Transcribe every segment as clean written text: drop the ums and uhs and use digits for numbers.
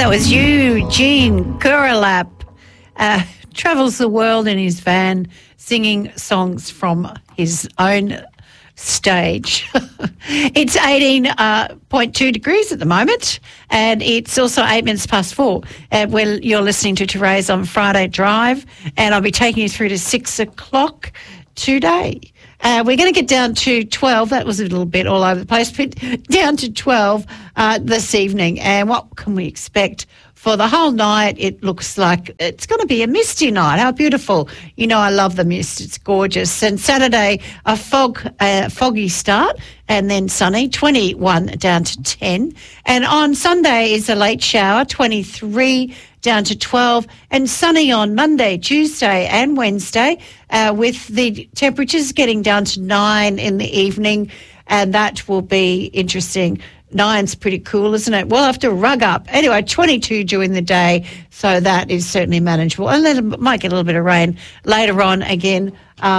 was Eugene Kurelap. Travels the world in his van singing songs from his own stage. It's 18.2 degrees at the moment, and it's also 8 minutes past 4. When you're listening to Therese on Friday Drive, and I'll be taking you through to 6 o'clock today. We're going to get down to 12. That was a little bit all over the place, but down to 12 this evening. And what can we expect for the whole night? It looks like it's going to be a misty night. How beautiful. You know, I love the mist. It's gorgeous. And Saturday, a foggy start, and then sunny, 21 down to 10. And on Sunday is a late shower, 23 down to 12, and sunny on Monday, Tuesday and Wednesday, with the temperatures getting down to 9 in the evening, and that will be interesting. 9's pretty cool, isn't it? We'll have to rug up. Anyway, 22 during the day, so that is certainly manageable. And then it might get a little bit of rain later on again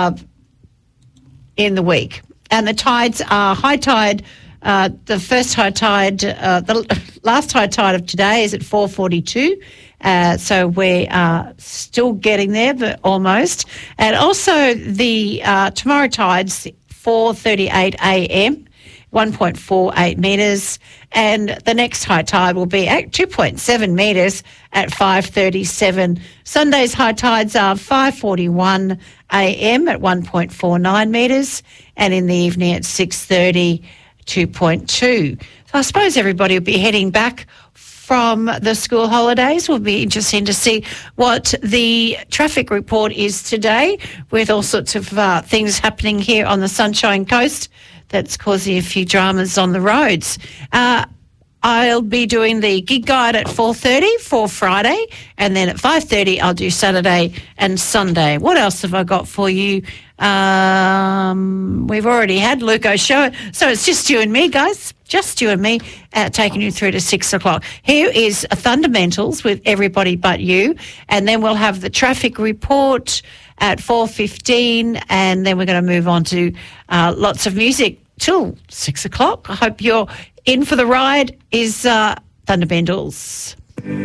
in the week. And the tides are high tide. The first high tide, the last high tide of today is at 4:42. So we are still getting there, but almost. And also the tomorrow tide's 4:38 a.m., 1.48 metres, and the next high tide will be at 2.7 metres at 5:37. Sunday's high tides are 5:41 a.m. at 1.49 metres, and in the evening at 6:30, 2.2. So I suppose everybody will be heading back from the school holidays. Will be interesting to see what the traffic report is today, with all sorts of things happening here on the Sunshine Coast that's causing a few dramas on the roads. I'll be doing the gig guide at 4:30 for Friday, and then at 5:30 I'll do Saturday and Sunday. What else have I got for you? We've already had Luco's show, so it's just you and me, guys. Just you and me, taking you through to 6 o'clock. Here is Fundamentals with Everybody But You, and then we'll have the traffic report at 4:15, and then we're going to move on to lots of music till 6 o'clock. I hope you're in for the ride. Is Fundamentals.